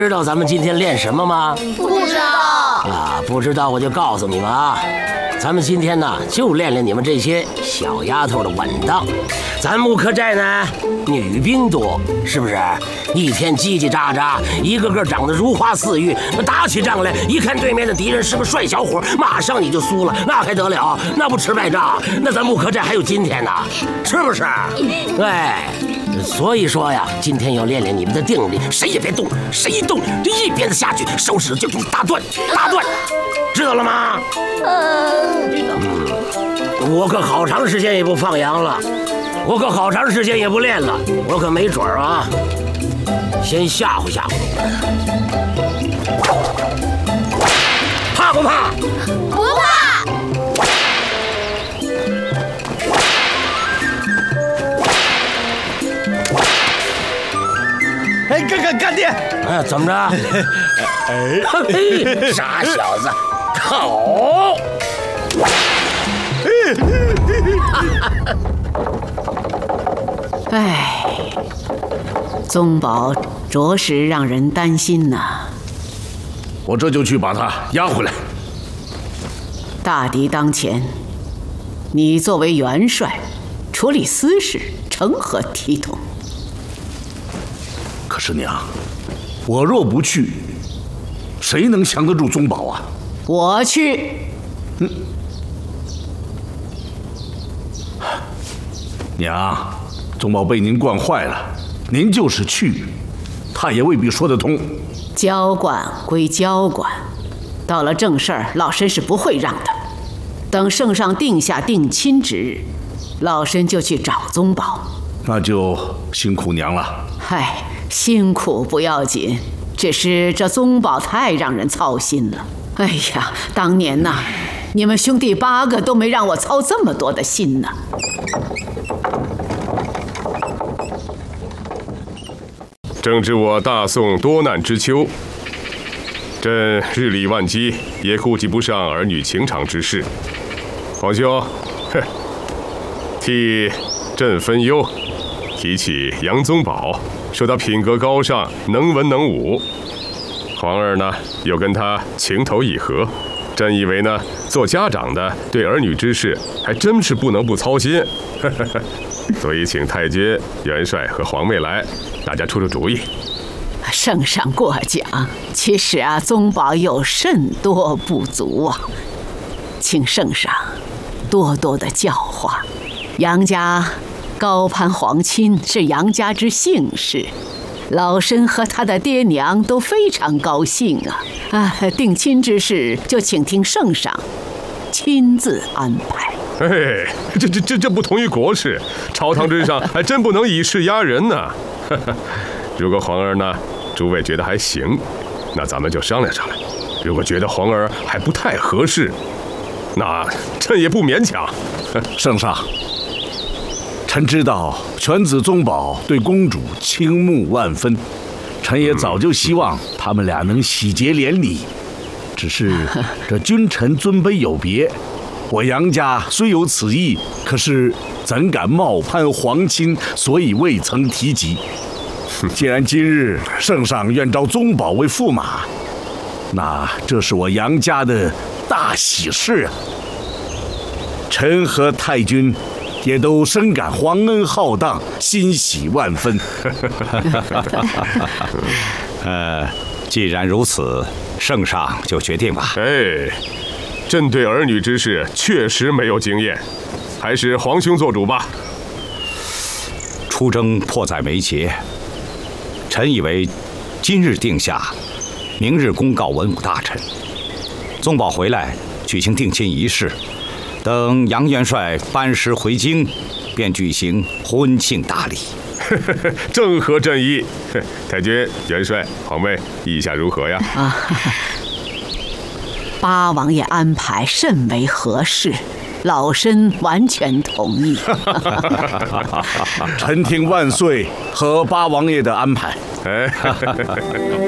知道咱们今天练什么吗？ 不知道啊，不知道我就告诉你们啊，咱们今天呢就练练你们这些小丫头的稳当。咱木刻寨呢女兵多，是不是？一天叽叽喳喳，一个个长得如花似玉，打起仗来，一看对面的敌人是个帅小伙，马上你就输了，那还得了？那不吃败仗？那咱木刻寨还有今天呢，是不是？对。所以说呀，今天要练练你们的定力，谁也别动，谁一动就一鞭子下去，手指就给你打断，知道了吗？知道。我可好长时间也不放羊了，我可好长时间也不练了，我可没准啊，先吓唬吓唬你，怕不怕？ 不怕。 哎，干爹！ 哎，怎么着？哎，嘿，傻小子，口！ 哎，宗保着实让人担心呐。 我这就去把他押回来。 大敌当前，你作为元帅，处理私事成何体统？ 可是娘，我若不去，谁能降得住宗保啊？ 我去。 娘，宗保被您惯坏了，您就是去，他也未必说得通。 交管归交管，到了正事儿，老身是不会让的。等圣上定下定亲之日，老身就去找宗保。 那就辛苦娘了。 嗨，辛苦不要紧，只是这宗保太让人操心了。哎呀，当年呐，你们兄弟8个都没让我操这么多的心呢。 正值我大宋多难之秋，朕日理万机，也顾及不上儿女情长之事。皇兄，替朕分忧。提起杨宗保，说他品格高尚，能文能武。皇儿呢，又跟他情投意合。朕以为呢，做家长的对儿女之事，还真是不能不操心。所以请太君、元帅和皇妹来，大家出出主意。 圣上过奖，其实啊，宗保有甚多不足啊，请圣上多多的教化。杨家高攀皇亲是杨家之幸事，老身和他的爹娘都非常高兴啊！定亲之事就请听圣上亲自安排。 哎，这不同于国事，朝堂之上还真不能以势压人呢。如果皇儿呢，诸位觉得还行，那咱们就商量商量。如果觉得皇儿还不太合适，那朕也不勉强。 圣上，臣知道犬子宗保对公主倾慕万分，臣也早就希望他们俩能喜结连理。只是这君臣尊卑有别，我杨家虽有此意，可是怎敢冒攀皇亲，所以未曾提及。既然今日圣上愿召宗保为驸马，那这是我杨家的大喜事啊！臣和太君也都深感皇恩浩荡，欣喜万分。 既然如此，圣上就决定吧。 哎，朕对儿女之事确实没有经验，还是皇兄做主吧。 出征迫在眉睫，臣以为今日定下，明日公告文武大臣，宗保回来举行定亲仪式，等杨元帅班师回京，便举行婚庆大礼。 正合朕意。太君、元帅、皇妹，意下如何呀？ 八王爷安排甚为合适，老身完全同意。 臣听万岁和八王爷的安排。